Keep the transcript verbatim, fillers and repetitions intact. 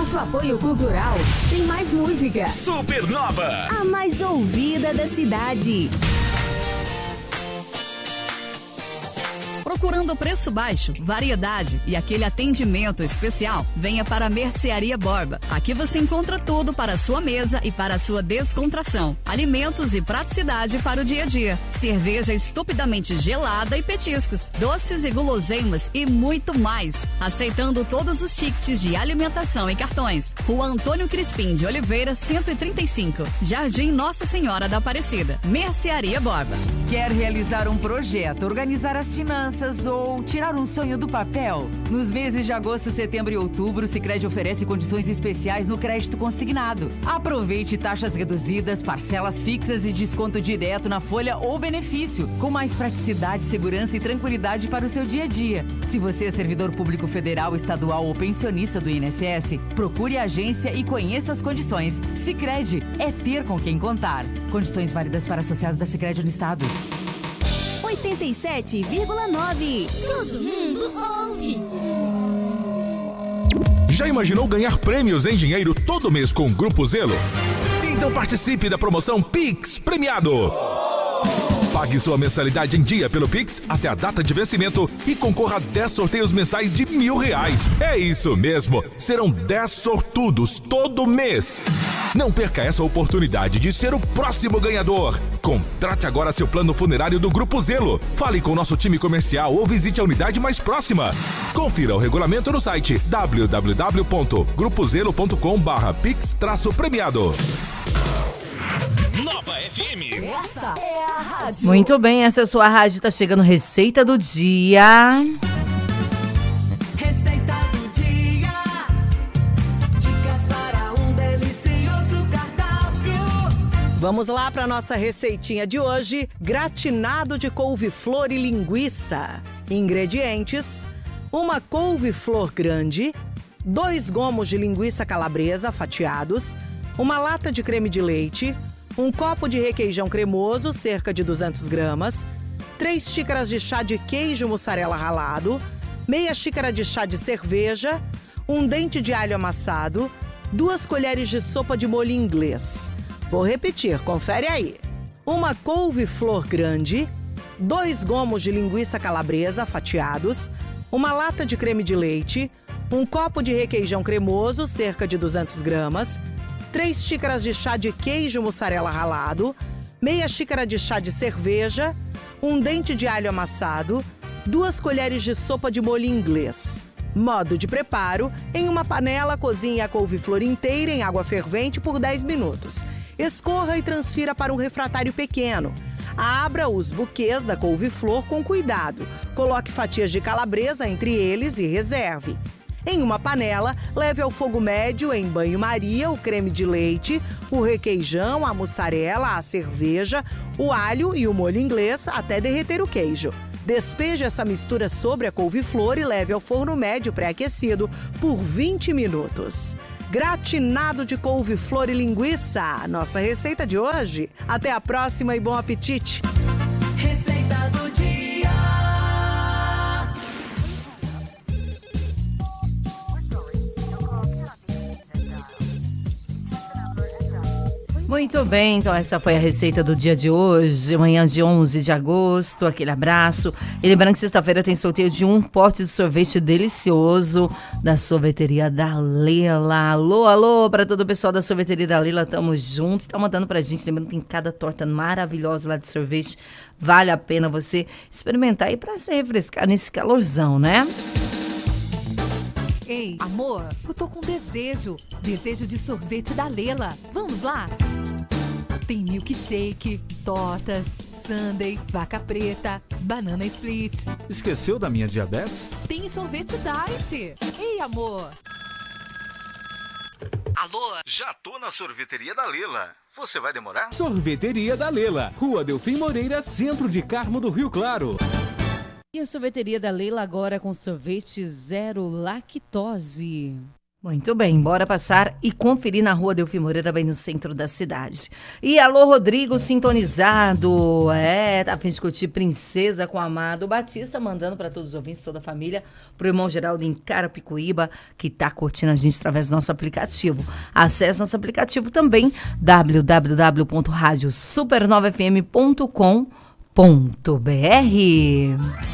nosso apoio cultural, tem mais música. Supernova, a mais ouvida da cidade. Procurando preço baixo, variedade e aquele atendimento especial? Venha para a Mercearia Borba. Aqui você encontra tudo para a sua mesa e para a sua descontração. Alimentos e praticidade para o dia a dia. Cerveja estupidamente gelada e petiscos. Doces e guloseimas e muito mais. Aceitando todos os tickets de alimentação e cartões. Rua Antônio Crispim de Oliveira, cento e trinta e cinco. Jardim Nossa Senhora da Aparecida. Mercearia Borba. Quer realizar um projeto, organizar as finanças ou tirar um sonho do papel? Nos meses de agosto, setembro e outubro, o Sicredi oferece condições especiais no crédito consignado. Aproveite taxas reduzidas, parcelas fixas e desconto direto na folha ou benefício, com mais praticidade, segurança e tranquilidade para o seu dia a dia. Se você é servidor público federal, estadual ou pensionista do I N S S, procure a agência e conheça as condições. Sicredi é ter com quem contar. Condições válidas para associados da Sicredi Unistados. oitenta e sete vírgula nove. Todo mundo ouve. Já imaginou ganhar prêmios em dinheiro todo mês com o Grupo Zelo? Então participe da promoção Pix Premiado. Pague sua mensalidade em dia pelo Pix até a data de vencimento e concorra a dez sorteios mensais de mil reais. É isso mesmo, serão dez sortudos todo mês. Não perca essa oportunidade de ser o próximo ganhador. Contrate agora seu plano funerário do Grupo Zelo. Fale com o nosso time comercial ou visite a unidade mais próxima. Confira o regulamento no site w w w ponto grupo zelo ponto com barra pix premiado. Nova F M. Essa é a rádio. Muito bem, essa é a sua rádio. Tá chegando Receita do Dia. Receita do dia. Dicas para um delicioso cardápio. Vamos lá para nossa receitinha de hoje. Gratinado de couve-flor e linguiça. Ingredientes: uma couve-flor grande, dois gomos de linguiça calabresa fatiados, uma lata de creme de leite, um copo de requeijão cremoso, cerca de duzentas gramas, três xícaras de chá de queijo mussarela ralado, meia xícara de chá de cerveja, um dente de alho amassado, duas colheres de sopa de molho inglês. Vou repetir, confere aí. Uma couve-flor grande, dois gomos de linguiça calabresa fatiados, uma lata de creme de leite, um copo de requeijão cremoso, cerca de duzentas gramas, três xícaras de chá de queijo mussarela ralado, meia xícara de chá de cerveja, um dente de alho amassado, duas colheres de sopa de molho inglês. Modo de preparo: em uma panela, cozinhe a couve-flor inteira em água fervente por dez minutos. Escorra e transfira para um refratário pequeno. Abra os buquês da couve-flor com cuidado. Coloque fatias de calabresa entre eles e reserve. Em uma panela, leve ao fogo médio em banho-maria o creme de leite, o requeijão, a mussarela, a cerveja, o alho e o molho inglês até derreter o queijo. Despeje essa mistura sobre a couve-flor e leve ao forno médio pré-aquecido por vinte minutos. Gratinado de couve-flor e linguiça, nossa receita de hoje. Até a próxima e bom apetite! Receita do dia. Muito bem, então essa foi a receita do dia de hoje, amanhã de onze de agosto, aquele abraço. E lembrando que sexta-feira tem sorteio de um pote de sorvete delicioso da sorveteria da Lela. Alô, alô, para todo o pessoal da sorveteria da Lela, tamo junto. E tá mandando pra gente, lembrando que tem cada torta maravilhosa lá de sorvete. Vale a pena você experimentar aí pra se refrescar nesse calorzão, né? Ei, amor, eu tô com desejo. Desejo de sorvete da Lela. Vamos lá? Tem milkshake, tortas, sundae, vaca preta, banana split. Esqueceu da minha diabetes? Tem sorvete diet. Ei, amor. Alô? Já tô na sorveteria da Lela. Você vai demorar? Sorveteria da Lela, Rua Delfim Moreira, centro de Carmo do Rio Claro. E a sorveteria da Lela agora com sorvete zero lactose. Muito bem, bora passar e conferir na Rua Delfim Moreira, bem no centro da cidade. E alô, Rodrigo, sintonizado. É, tá a fim de discutir Princesa com Amado Batista, mandando para todos os ouvintes, toda a família, pro irmão Geraldo em Carapicuíba, que tá curtindo a gente através do nosso aplicativo. Acesse nosso aplicativo também, w w w ponto rádio super nova f m ponto com ponto b r.